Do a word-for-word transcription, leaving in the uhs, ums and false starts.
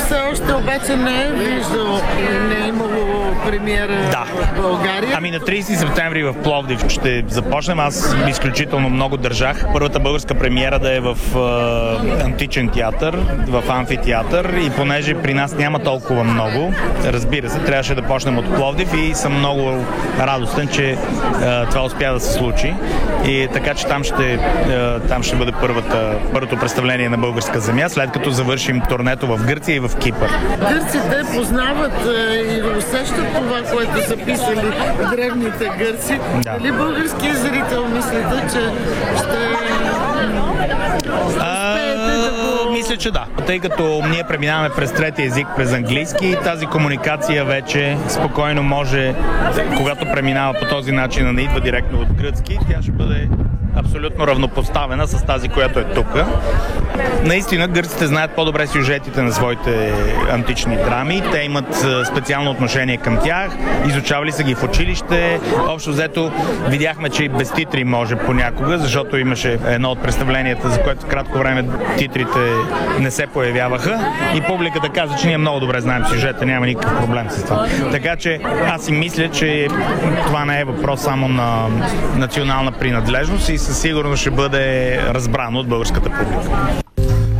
все още обаче не е виждал, не е имало премиера да. в България. Ами на тридесети септември в Пловдив ще започнем. Аз изключително много държах първата българска премиера да е в е, античен театър, в амфитеатър, и понеже при нас няма толкова много, разбира се, трябваше да почнем от Пловдив и съм много радостен, че е, това успя да се случи. И така, че там ще, е, там ще бъде първата, първото представление на българска земя, след като завършим турнето в Гърция и в Кипър. Гърците познават е, и усещат това, което са писали древните гърци. Да. Дали българският зрител мислите, че ще... А, мисля, че да. Тъй като ние преминаваме през трети език, през английски, тази комуникация вече спокойно може, когато преминава по този начин, а не идва директно от гръцки, тя ще бъде абсолютно равнопоставена с тази, която е тук. Наистина, гърците знаят по-добре сюжетите на своите антични драми. Те имат специално отношение към тях. Изучавали са ги в училище. Общо взето видяхме, че и без титри може понякога, защото имаше едно от представленията, за което в кратко време титрите не се появяваха. И публиката каза, че ние много добре знаем сюжета, няма никакъв проблем с това. Така че аз си мисля, че това не е въпрос само на национална принадлежност и със сигурност ще бъде разбрано от българската публика.